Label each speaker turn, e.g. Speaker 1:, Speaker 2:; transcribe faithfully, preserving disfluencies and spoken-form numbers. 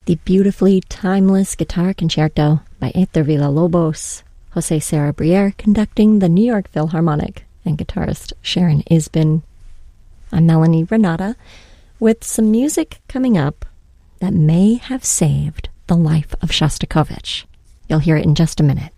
Speaker 1: the beautifully timeless guitar concerto by Héctor Villa-Lobos, Jose Serra Briere conducting the New York Philharmonic, and guitarist Sharon Isbin. I'm Melanie Renata with some music coming up that may have saved the life of Shostakovich. You'll hear it in just a minute.